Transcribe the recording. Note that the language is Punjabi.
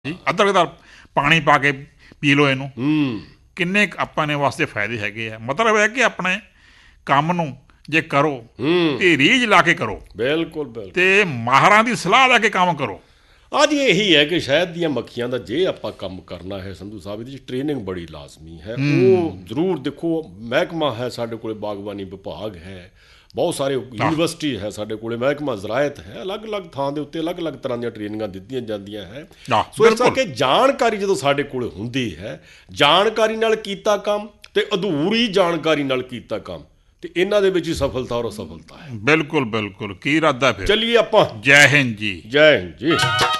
ਜੀ ਅਦਰਕ ਦਾ ਪਾਣੀ ਪਾ ਕੇ ਪੀ ਲਓ ਇਹਨੂੰ। ਕਿੰਨੇ ਆਪਾਂ ਨੇ ਵਾਸਤੇ ਫਾਇਦੇ ਹੈਗੇ ਆ। ਮਤਲਬ ਹੈ ਕਿ ਆਪਣੇ ਕੰਮ ਨੂੰ ਜੇ ਕਰੋ ਤੇ ਰੀਝ ਲਾ ਕੇ ਕਰੋ, ਬਿਲਕੁਲ ਬਿਲਕੁਲ, ਤੇ ਮਾਹਰਾਂ ਦੀ ਸਲਾਹ ਲੈ ਕੇ ਕੰਮ ਕਰੋ। ਅੱਜ ਇਹੀ ਹੈ ਕਿ ਸ਼ਹਿਦ ਦੀਆਂ ਮੱਖੀਆਂ ਦਾ ਜੇ ਆਪਾਂ ਕੰਮ ਕਰਨਾ ਹੈ ਸੰਧੂ ਸਾਹਿਬ, ਇਹਦੀ ਟ੍ਰੇਨਿੰਗ ਬੜੀ ਲਾਜ਼ਮੀ ਹੈ। ਉਹ ਜ਼ਰੂਰ ਦੇਖੋ, ਮਹਿਕਮਾ ਹੈ ਸਾਡੇ ਕੋਲ, ਬਾਗਬਾਨੀ ਵਿਭਾਗ ਹੈ, ਬਹੁਤ ਸਾਰੇ ਯੂਨੀਵਰਸਿਟੀ ਹੈ ਸਾਡੇ ਕੋਲ, ਮਹਿਕਮਾ ਜ਼ਰਾਇਤ ਹੈ, ਅਲੱਗ-ਅਲੱਗ ਥਾਂ ਦੇ ਉੱਤੇ ਅਲੱਗ-ਅਲੱਗ ਤਰ੍ਹਾਂ ਦੀਆਂ ਟ੍ਰੇਨਿੰਗਾਂ ਦਿੱਤੀਆਂ ਜਾਂਦੀਆਂ ਹੈ। ਸੋ ਇਸ ਕਰਕੇ ਜਾਣਕਾਰੀ ਜਦੋਂ ਸਾਡੇ ਕੋਲ ਹੁੰਦੀ ਹੈ, ਜਾਣਕਾਰੀ ਨਾਲ ਕੀਤਾ ਕੰਮ ਤੇ ਅਧੂਰੀ ਜਾਣਕਾਰੀ ਨਾਲ ਕੀਤਾ ਕੰਮ, ਤੇ ਇਹਨਾਂ ਦੇ ਵਿੱਚ ਹੀ ਸਫਲਤਾ ਔਰ ਅਸਫਲਤਾ ਹੈ। ਬਿਲਕੁਲ ਬਿਲਕੁਲ। ਕੀ ਇਰਾਦਾ ਫਿਰ? ਚੱਲੀਏ ਆਪਾਂ। ਜੈ ਹਿੰਦ ਜੀ। ਜੈ ਹਿੰਦ ਜੀ।